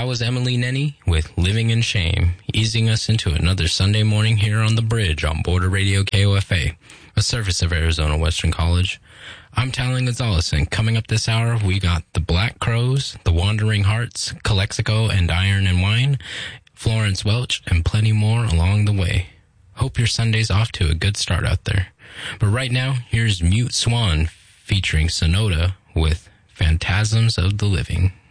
That was Emily Nenny with Living in Shame, easing us into another Sunday morning here on The Bridge on Border Radio KOFA, a service of Arizona Western College. I'm Talon Gonzalez, and coming up this hour, we got the Black Crows, the Wandering Hearts, Calexico and Iron and Wine, Florence Welch, and plenty more along the way. Hope your Sunday's off to a good start out there. But right now, here's Mute Swan featuring Sonoda with Phantasms of the Living.